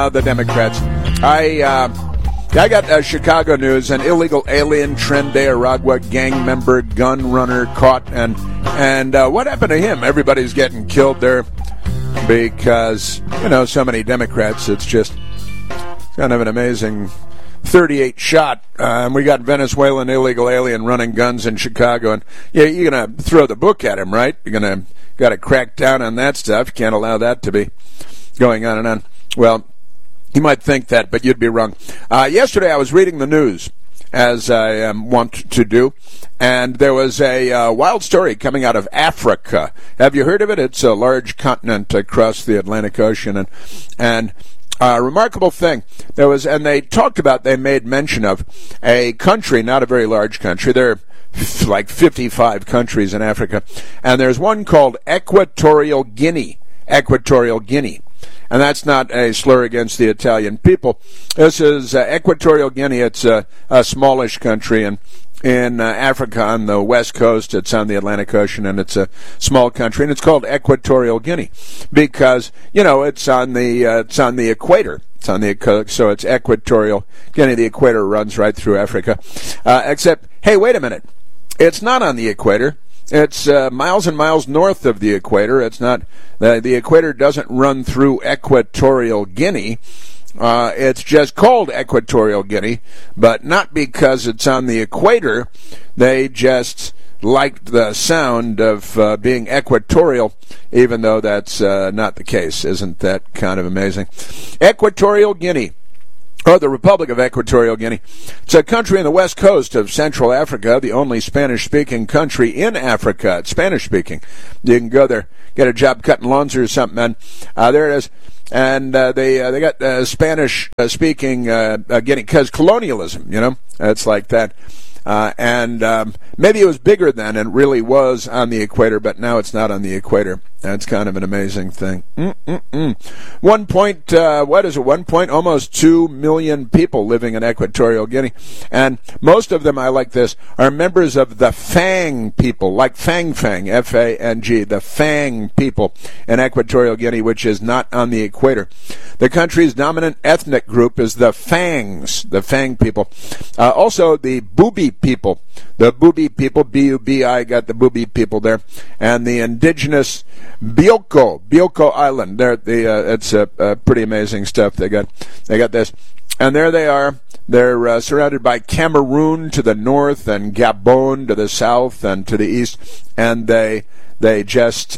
the Democrats. I got Chicago news. An illegal alien, Tren de Aragua gang member, gun runner caught. And what happened to him? Everybody's getting killed there because, so many Democrats. It's just kind of an amazing 38 shot. We got Venezuelan illegal alien running guns in Chicago. And yeah, you're going to throw the book at him, right? You're going to got to crack down on that stuff. You can't allow that to be going on and on. Well, you might think that, but you'd be wrong. Yesterday I was reading the news, as I want to do, and there was a wild story coming out of Africa. Have you heard of it? It's a large continent across the Atlantic Ocean, and a remarkable thing. They made mention of a country, not a very large country. There are like 55 countries in Africa, and there's one called Equatorial Guinea. Equatorial Guinea. And that's not a slur against the Italian people. This is Equatorial Guinea. It's a smallish country in Africa on the west coast. It's on the Atlantic Ocean, and it's a small country, and it's called Equatorial Guinea because it's on the equator. So it's Equatorial Guinea. The equator runs right through Africa. Except, hey, wait a minute. It's not on the equator. It's miles and miles north of the equator. It's not the equator doesn't run through Equatorial Guinea. It's just called Equatorial Guinea, but not because it's on the equator. They just liked the sound of being equatorial, even though that's not the case. Isn't that kind of amazing? Equatorial Guinea. The Republic of Equatorial Guinea. It's a country on the west coast of Central Africa, the only Spanish-speaking country in Africa. It's Spanish-speaking. You can go there, get a job cutting lawns or something, and there it is. And they got Spanish-speaking Guinea, because colonialism, it's like that. Maybe it was bigger then and really was on the equator, but now it's not on the equator. That's kind of an amazing thing. Almost 2 million people living in Equatorial Guinea. And most of them, I like this, are members of the Fang people, like Fang, F-A-N-G, the Fang people in Equatorial Guinea, which is not on the equator. The country's dominant ethnic group is the Fangs, the Fang people. Also, the Bubi people. The Bubi people, B-U-B-I, got the Bubi people there. And the indigenous Bioko Island. It's pretty amazing stuff. They got this. And there they are. They're surrounded by Cameroon to the north and Gabon to the south and to the east. And they're just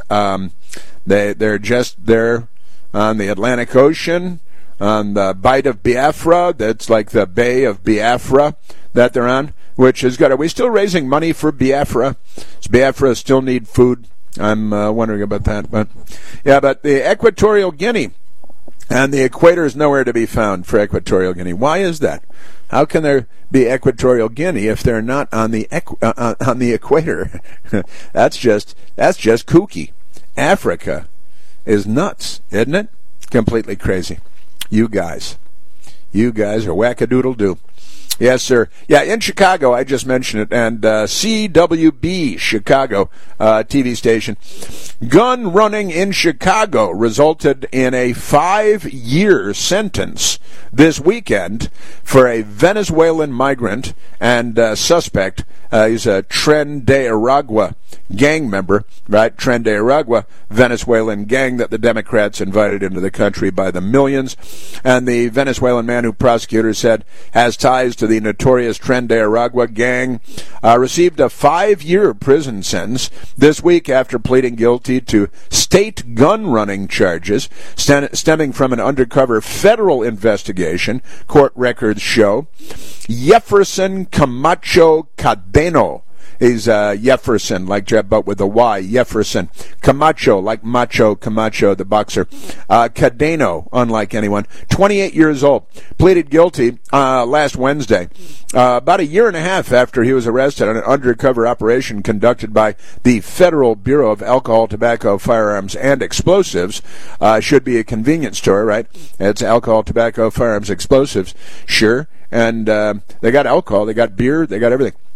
there on the Atlantic Ocean, on the Bight of Biafra. That's like the Bay of Biafra that they're on, which has got. Are we still raising money for Biafra? Does Biafra still need food? I'm wondering about that. But the Equatorial Guinea and the equator is nowhere to be found for Equatorial Guinea. Why is that? How can there be Equatorial Guinea if they're not on the equator? That's just kooky. Africa is nuts, isn't it? Completely crazy. You guys are wackadoodle-doo. Yes, sir. Yeah, in Chicago, I just mentioned it, and CWB, Chicago TV station. Gun running in Chicago resulted in a 5-year sentence this weekend for a Venezuelan migrant and suspect. He's a Tren de Aragua gang member, right? Tren de Aragua, Venezuelan gang that the Democrats invited into the country by the millions. And the Venezuelan man who prosecutors said has ties to the notorious Tren de Aragua gang received a 5-year prison sentence this week after pleading guilty to state gun running charges stemming from an undercover federal investigation, court records show. Jefferson Camacho Cadeno. He's Jefferson, like Jeb, but with a Y. Jefferson. Camacho, like Macho Camacho, the boxer. Cadeno, unlike anyone. 28 years old. Pleaded guilty last Wednesday. About a year and a half after he was arrested on an undercover operation conducted by the Federal Bureau of Alcohol, Tobacco, Firearms, and Explosives. Should be a convenience store, right? It's alcohol, tobacco, firearms, explosives. Sure. And they got alcohol, they got beer, they got everything.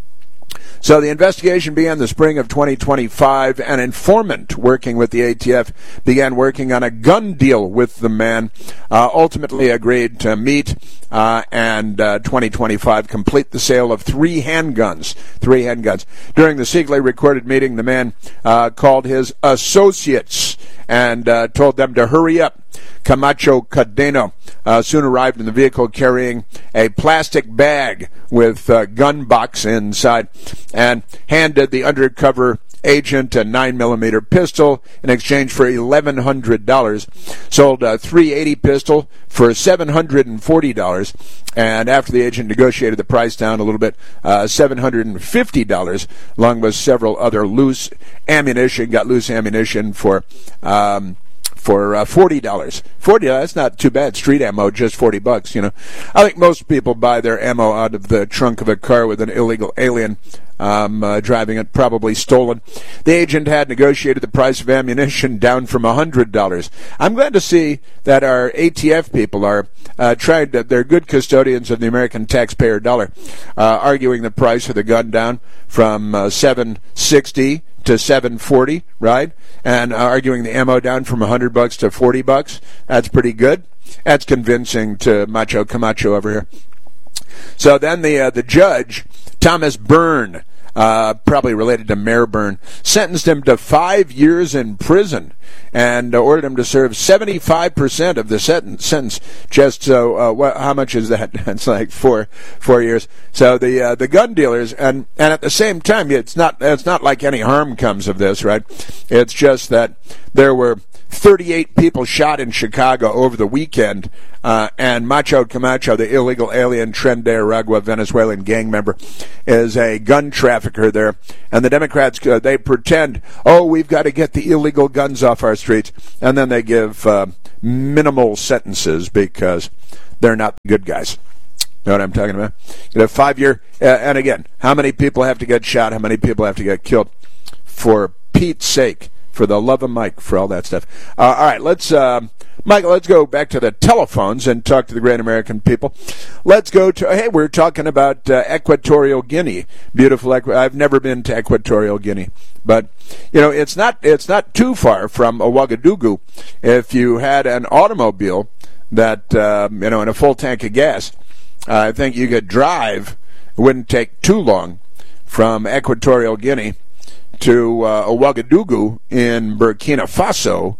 So the investigation began the spring of 2025. An informant working with the ATF began working on a gun deal with the man, ultimately agreed to meet and 2025 complete the sale of three handguns. During the secretly recorded meeting, the man called his associates and told them to hurry up. Camacho Cadeno soon arrived in the vehicle carrying a plastic bag with a gun box inside and handed the undercover agent a 9mm pistol in exchange for $1,100. Sold a .380 pistol for $740, and after the agent negotiated the price down a little bit, $750, along with several other loose ammunition. Got loose ammunition for $40. $40, that's not too bad. Street ammo, just $40, you know. I think most people buy their ammo out of the trunk of a car with an illegal alien driving it, probably stolen. The agent had negotiated the price of ammunition down from $100. I'm glad to see that our ATF people are trying to, they're good custodians of the American taxpayer dollar, arguing the price of the gun down from $760 to $740, right? And arguing the ammo down from $100 to $40. That's pretty good. That's convincing to Macho Camacho over here. So then the judge, Thomas Byrne, probably related to Mayor Byrne, sentenced him to 5 years in prison and ordered him to serve 75% of the sentence. Just so, how much is that? It's like four years. So the gun dealers, and at the same time, it's not like any harm comes of this, right? It's just that there were 38 people shot in Chicago over the weekend, and Macho Camacho, the illegal alien Tren de Aragua Venezuelan gang member, is a gun trafficker there. And the Democrats, they pretend, we've got to get the illegal guns off our streets, and then they give minimal sentences because they're not good guys. Know what I'm talking about? You know, 5 year, and again, how many people have to get shot? How many people have to get killed? For Pete's sake. For the love of Mike, for all that stuff. All right, Michael, let's go back to the telephones and talk to the great American people. Let's go to, we're talking about Equatorial Guinea. Beautiful, I've never been to Equatorial Guinea. But, you know, it's not too far from Ouagadougou. If you had an automobile that, and a full tank of gas, I think you could drive. It wouldn't take too long from Equatorial Guinea to Ouagadougou in Burkina Faso,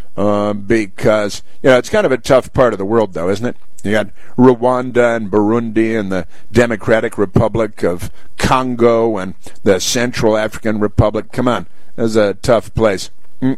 because, it's kind of a tough part of the world, though, isn't it? You got Rwanda and Burundi and the Democratic Republic of Congo and the Central African Republic. Come on, that's a tough place.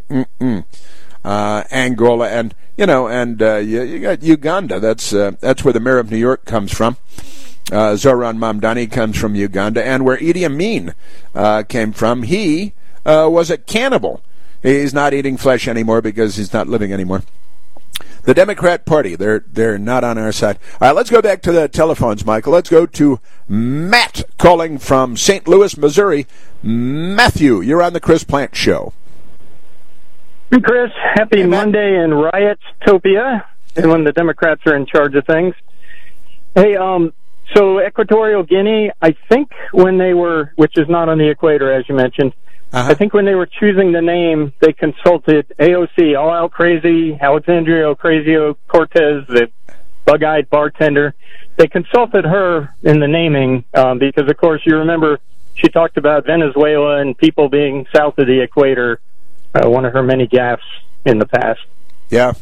Angola and, you got Uganda. That's where the mayor of New York comes from. Zoran Mamdani comes from Uganda, and where Idi Amin came from, he was a cannibal. He's not eating flesh anymore because he's not living anymore. The Democrat Party, they're not on our side. All right, let's go back to the telephones, Michael. Let's go to Matt calling from St. Louis, Missouri. Matthew, you're on the Chris Plante Show. Hey, Chris. Happy Monday in Riot-topia, and when the Democrats are in charge of things. Hey, so Equatorial Guinea, I think when they were, which is not on the equator, as you mentioned, I think when they were choosing the name, they consulted AOC, All Out Crazy, Alexandria Ocasio-Cortez, the bug-eyed bartender. They consulted her in the naming because, of course, you remember she talked about Venezuela and people being south of the equator, one of her many gaffes in the past. Yeah.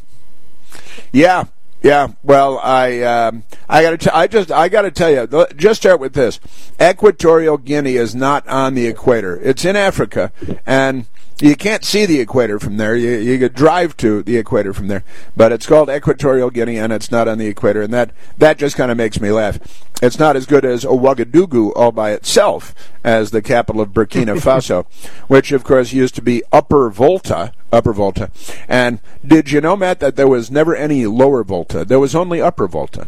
Well, I gotta tell you. Just start with this: Equatorial Guinea is not on the equator. It's in Africa, and you can't see the equator from there. You could drive to the equator from there, but it's called Equatorial Guinea, and it's not on the equator, and that just kind of makes me laugh. It's not as good as Ouagadougou all by itself as the capital of Burkina Faso, which, of course, used to be Upper Volta. And did you know, Matt, that there was never any Lower Volta? There was only Upper Volta.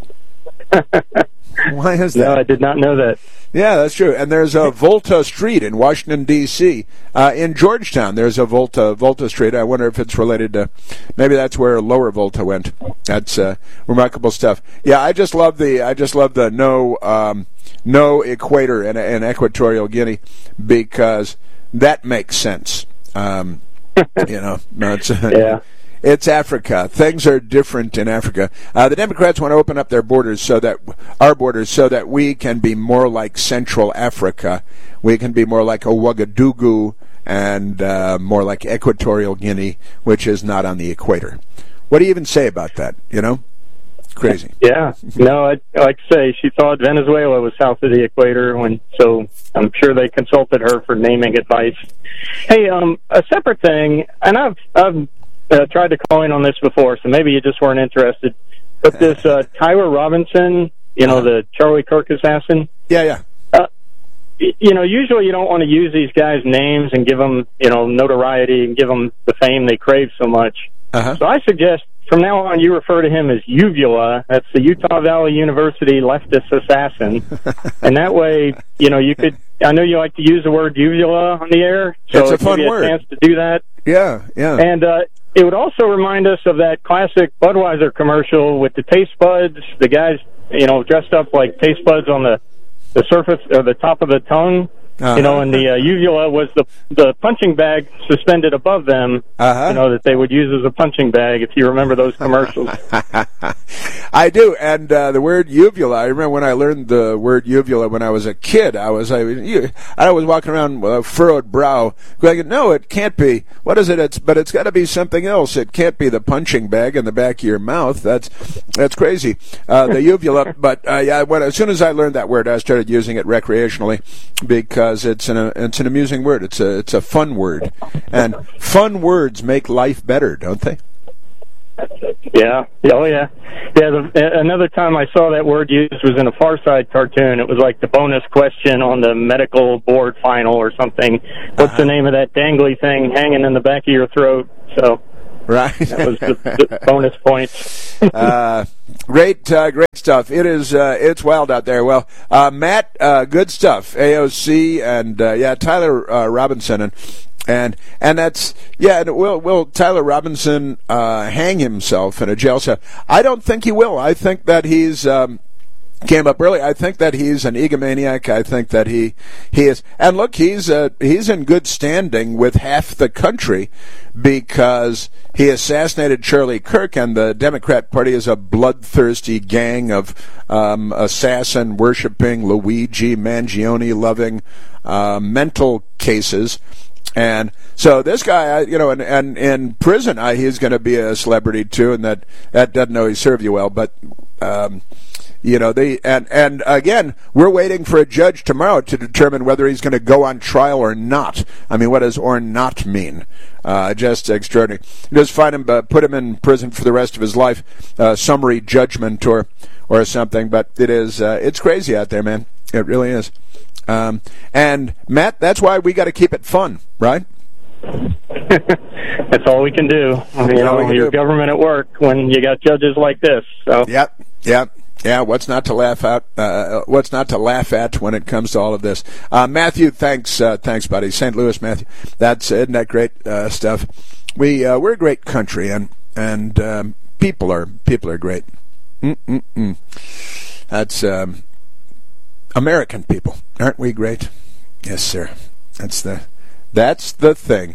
Why is that? No, I did not know that. Yeah, that's true. And there's a Volta Street in Washington, D.C. In Georgetown, there's a Volta Street. I wonder if it's related to, maybe that's where Lower Volta went. That's remarkable stuff. Yeah, I just love the no equator in Equatorial Guinea because that makes sense. No, it's Yeah. It's Africa. Things are different in Africa. The Democrats want to open up their borders so that we can be more like Central Africa. We can be more like Ouagadougou and more like Equatorial Guinea, which is not on the equator. What do you even say about that? Crazy. Yeah. No, like I say, she thought Venezuela was south of the equator, so I'm sure they consulted her for naming advice. Hey, a separate thing, and I've tried to call in on this before, so maybe you just weren't interested. But this Tyler Robinson, the Charlie Kirk assassin. Yeah. Usually you don't want to use these guys' names and give them, notoriety and give them the fame they crave so much. Uh-huh. So I suggest from now on you refer to him as Uvula. That's the Utah Valley University leftist assassin. And that way, you could, I know you like to use the word uvula on the air, so it's a fun give word. You a chance to do that. Yeah. And it would also remind us of that classic Budweiser commercial with the taste buds, the guys, dressed up like taste buds on the surface or the top of the tongue. Uh-huh. And the uvula was the punching bag suspended above them, that they would use as a punching bag, if you remember those commercials. I do, and the word uvula, I remember when I learned the word uvula when I was a kid, I was walking around with a furrowed brow, going, no, it can't be. What is it? But it's got to be something else. It can't be the punching bag in the back of your mouth. That's crazy. The uvula, but as soon as I learned that word, I started using it recreationally because it's an amusing word. It's a fun word, and fun words make life better, don't they? Yeah. Oh, yeah. Yeah. Another time I saw that word used was in a Far Side cartoon. It was like the bonus question on the medical board final or something. What's the name of that dangly thing hanging in the back of your throat? So. Right. That was the bonus points. Great stuff. It's wild out there. Well, Matt, good stuff. AOC and Tyler Robinson and that's and will Tyler Robinson hang himself in a jail cell? I don't think he will. I think that he's came up early. I think that he's an egomaniac. I think that he is. And look, he's in good standing with half the country because he assassinated Charlie Kirk, and the Democrat Party is a bloodthirsty gang of assassin-worshipping, Luigi Mangione-loving mental cases. And so this guy, and in prison, he's going to be a celebrity too, and that doesn't always serve you well, but. And again, we're waiting for a judge tomorrow to determine whether he's going to go on trial or not. I mean, what does or not mean? Just extraordinary. Just find him, put him in prison for the rest of his life, summary judgment or something. But it's crazy out there, man. It really is. And Matt, that's why we got to keep it fun, right? That's all we can do. Your government at work when you got judges like this. So. Yep. Yeah, what's not to laugh at? What's not to laugh at when it comes to all of this? Matthew, thanks, buddy. St. Louis, Matthew. Isn't that great stuff? We're a great country, and people are great. That's American people, aren't we great? Yes, sir. That's the thing.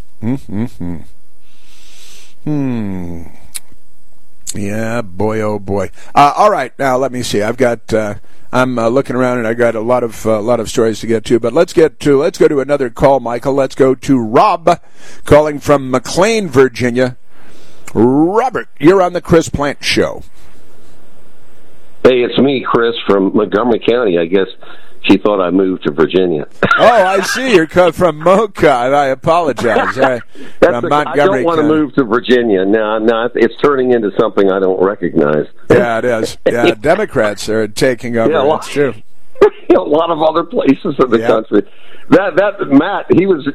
Yeah, boy, oh boy. All right, now let me see. I've got. I'm looking around, and I got a lot of stories to get to. But let's go to another call, Michael. Let's go to Rob, calling from McLean, Virginia. Robert, you're on the Chris Plante Show. Hey, it's me, Chris, from Montgomery County. I guess she thought I moved to Virginia. Oh, I see. You're from Mocha, and I apologize. I don't want to move to Virginia. No, it's turning into something I don't recognize. Yeah, it is. Yeah, Democrats are taking over. Yeah, that's true. A lot of other places in the country. That Matt,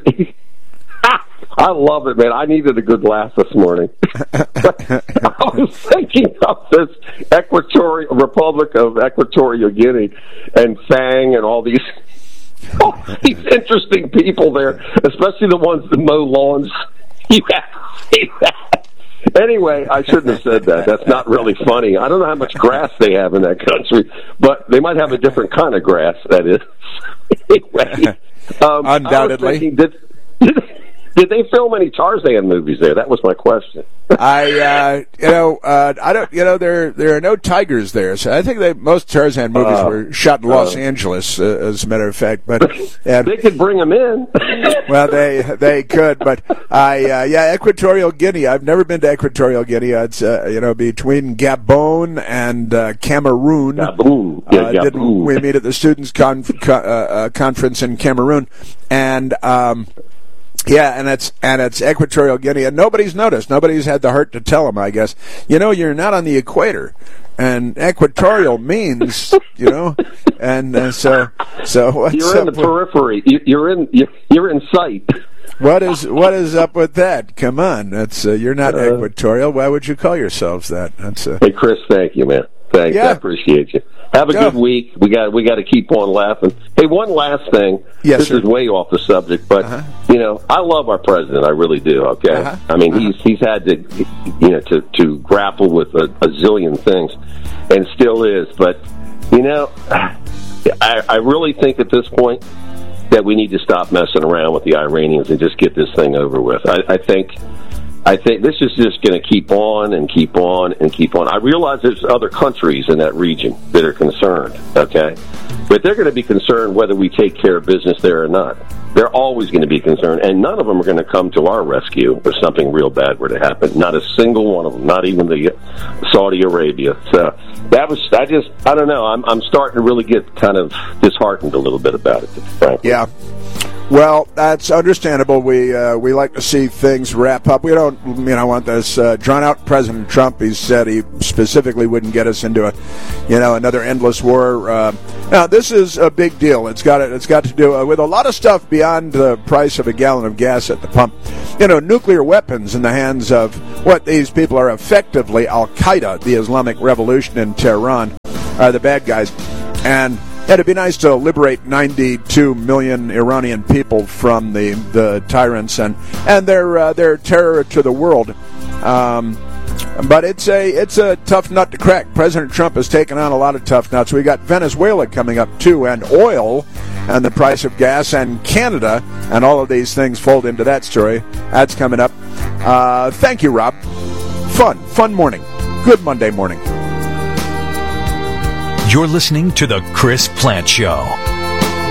I love it, man. I needed a good laugh this morning. I was thinking of this Republic of Equatorial Guinea and Fang and all these interesting people there, especially the ones that mow lawns. You have to see that. Anyway, I shouldn't have said that. That's not really funny. I don't know how much grass they have in that country, but they might have a different kind of grass, that is. Anyway, undoubtedly. I was thinking, did they film any Tarzan movies there? That was my question. I don't. There are no tigers there, so I think most Tarzan movies were shot in Los Angeles, as a matter of fact. But they could bring them in. Well, they could, but Equatorial Guinea. I've never been to Equatorial Guinea. It's between Gabon and Cameroon. Gabon. We meet at the students' conference in Cameroon, and. And it's Equatorial Guinea, and nobody's noticed. Nobody's had the heart to tell them, I guess. You're not on the equator, and equatorial means, and so what's you're in the periphery. You're in sight. What is up with that? Come on, that's you're not equatorial. Why would you call yourselves that? Hey, Chris, thank you, man. Thanks, I appreciate you. Have a good week. We got to keep on laughing. Hey, one last thing. Yes, this sir. is way off the subject, but I love our president. I really do. Okay, I mean he's had to grapple with a zillion things, and still is. But I really think at this point that we need to stop messing around with the Iranians and just get this thing over with. I think this is just going to keep on and keep on and keep on. I realize there's other countries in that region that are concerned, okay? But they're going to be concerned whether we take care of business there or not. They're always going to be concerned, and none of them are going to come to our rescue if something real bad were to happen. Not a single one of them, not even the Saudi Arabia. So I don't know. I'm starting to really get kind of disheartened a little bit about it, frankly. Yeah. Well, that's understandable. We like to see things wrap up. We don't, want this drawn out. President Trump, he said he specifically wouldn't get us into another endless war. Now, this is a big deal. It's got to do with a lot of stuff beyond the price of a gallon of gas at the pump. Nuclear weapons in the hands of what these people are effectively Al-Qaeda, the Islamic Revolution in Tehran, are the bad guys, and. It'd be nice to liberate 92 million Iranian people from the tyrants and their terror to the world. But it's a tough nut to crack. President Trump has taken on a lot of tough nuts. We got Venezuela coming up too, and oil, and the price of gas, and Canada, and all of these things fold into that story. That's coming up. Thank you, Rob. Fun morning. Good Monday morning. You're listening to The Chris Plante Show.